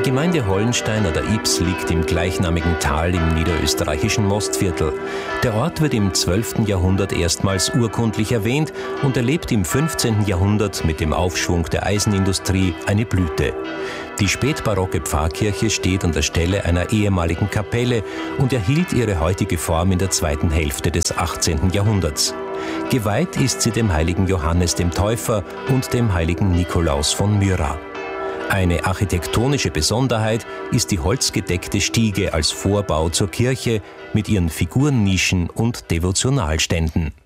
Die Gemeinde Hollenstein an der Ybbs liegt im gleichnamigen Tal im niederösterreichischen Mostviertel. Der Ort wird im 12. Jahrhundert erstmals urkundlich erwähnt und erlebt im 15. Jahrhundert mit dem Aufschwung der Eisenindustrie eine Blüte. Die spätbarocke Pfarrkirche steht an der Stelle einer ehemaligen Kapelle und erhielt ihre heutige Form in der zweiten Hälfte des 18. Jahrhunderts. Geweiht ist sie dem heiligen Johannes dem Täufer und dem heiligen Nikolaus von Myra. Eine architektonische Besonderheit ist die holzgedeckte Stiege als Vorbau zur Kirche mit ihren Figurennischen und Devotionalständen.